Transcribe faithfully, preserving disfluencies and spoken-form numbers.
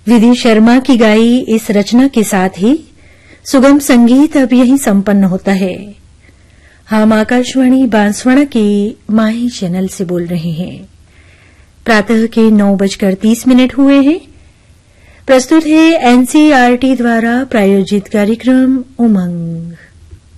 विधि शर्मा की गाई इस रचना के साथ ही सुगम संगीत अब यहीं संपन्न होता है। हम आकाशवाणी बांसवाड़ा के माही चैनल से बोल रहे हैं। प्रातः के नौ बजकर तीस मिनट हुए हैं। प्रस्तुत है एनसीईआरटी द्वारा प्रायोजित कार्यक्रम उमंग।